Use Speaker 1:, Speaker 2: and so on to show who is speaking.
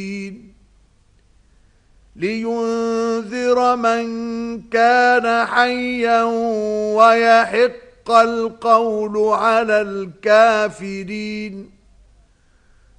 Speaker 1: لينذر من كان حيا ويحق القول على الكافرين.